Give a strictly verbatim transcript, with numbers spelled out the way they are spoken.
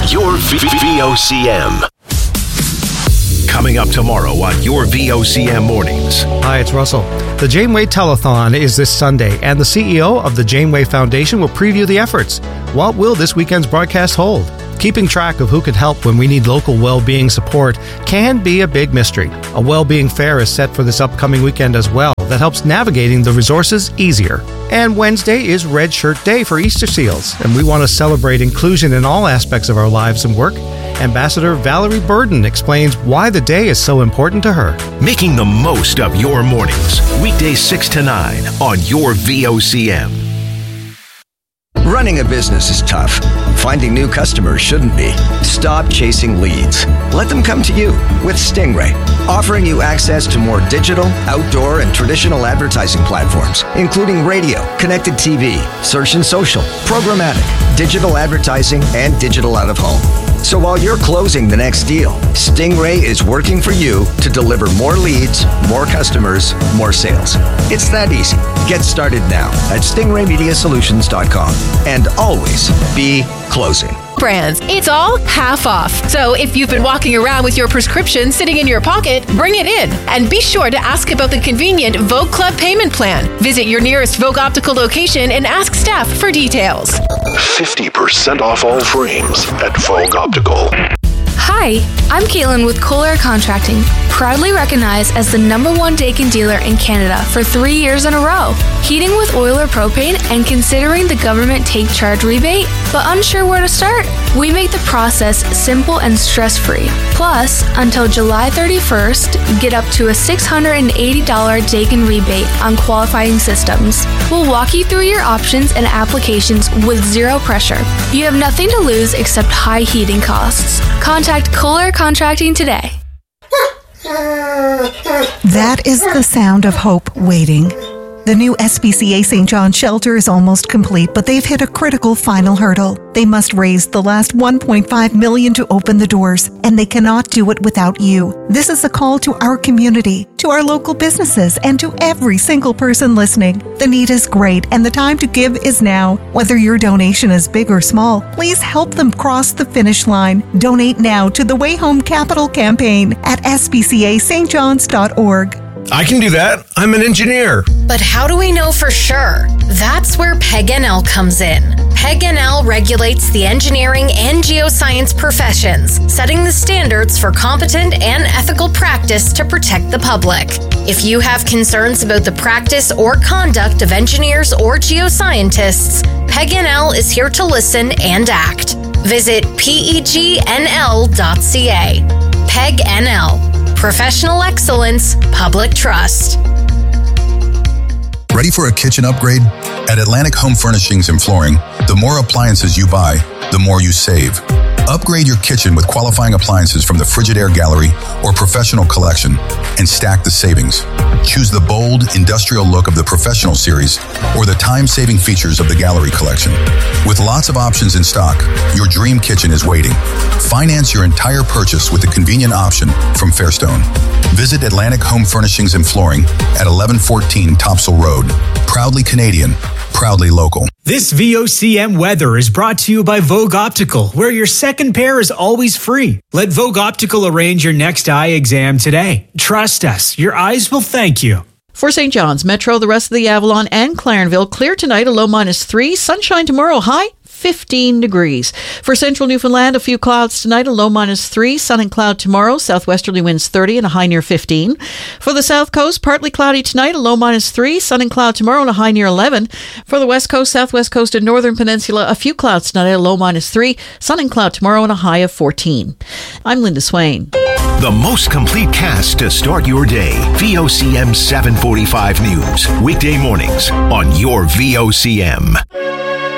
Your V O C M. Coming up tomorrow on Your V O C M Mornings. Hi, it's Russell. The Janeway Telethon is this Sunday, and the C E O of the Janeway Foundation will preview the efforts. What will this weekend's broadcast hold? Keeping track of who could help when we need local well-being support can be a big mystery. A well-being fair is set for this upcoming weekend as well that helps navigating the resources easier. And Wednesday is Red Shirt Day for Easter Seals, and we want to celebrate inclusion in all aspects of our lives and work. Ambassador Valerie Burden explains why the day is so important to her. Making the most of your mornings. Weekdays six to nine on Your V O C M. Running a business is tough. Finding new customers shouldn't be. Stop chasing leads. Let them come to you with Stingray, offering you access to more digital, outdoor, and traditional advertising platforms, including radio, connected T V, search and social, programmatic, digital advertising, and digital out of home. So while you're closing the next deal, Stingray is working for you to deliver more leads, more customers, more sales. It's that easy. Get started now at stingray media solutions dot com and always be closing. Brands. It's all half off. So if you've been walking around with your prescription sitting in your pocket, bring it in. And be sure to ask about the convenient Vogue Club payment plan. Visit your nearest Vogue Optical location and ask staff for details. fifty percent off all frames at Vogue Optical. Hi, I'm Caitlin with Kohler Contracting, proudly recognized as the number one Daikin dealer in Canada for three years in a row. Heating with oil or propane and considering the government take charge rebate, but unsure where to start? We make the process simple and stress-free. Plus, until July thirty-first, get up to a six hundred eighty dollars Daikin rebate on qualifying systems. We'll walk you through your options and applications with zero pressure. You have nothing to lose except high heating costs. Contact Kohler Contracting today. That is the sound of hope waiting. The new S P C A Saint John shelter is almost complete, but they've hit a critical final hurdle. They must raise the last one point five million dollars to open the doors, and they cannot do it without you. This is a call to our community, to our local businesses, and to every single person listening. The need is great, and the time to give is now. Whether your donation is big or small, please help them cross the finish line. Donate now to the Way Home Capital campaign at s p c a s t johns dot org. I can do that. I'm an engineer. But how do we know for sure? That's where P E G N L comes in. P E G N L regulates the engineering and geoscience professions, setting the standards for competent and ethical practice to protect the public. If you have concerns about the practice or conduct of engineers or geoscientists, P E G N L is here to listen and act. Visit P E G N L dot C A. P E G N L. Professional excellence, public trust. Ready for a kitchen upgrade? At Atlantic Home Furnishings and Flooring, the more appliances you buy, the more you save. Upgrade your kitchen with qualifying appliances from the Frigidaire Gallery or Professional Collection and stack the savings. Choose the bold, industrial look of the Professional Series or the time-saving features of the Gallery Collection. With lots of options in stock, your dream kitchen is waiting. Finance your entire purchase with the convenient option from Fairstone. Visit Atlantic Home Furnishings and Flooring at eleven fourteen Topsail Road. Proudly Canadian, proudly local. This V O C M weather is brought to you by Vogue Optical, where your second pair is always free. Let Vogue Optical arrange your next eye exam today. Trust us, your eyes will thank you. For Saint John's, Metro, the rest of the Avalon, and Clarenville, clear tonight, a low minus three. Sunshine tomorrow, high fifteen degrees. For central Newfoundland, a few clouds tonight, a low minus three. Sun and cloud tomorrow, southwesterly winds thirty and a high near fifteen. For the south coast, partly cloudy tonight, a low minus three. Sun and cloud tomorrow and a high near eleven. For the west coast, southwest coast, and northern peninsula, a few clouds tonight, a low minus three. Sun and cloud tomorrow and a high of fourteen. I'm Linda Swain. The most complete cast to start your day. V O C M seven forty-five News. Weekday mornings on your V O C M.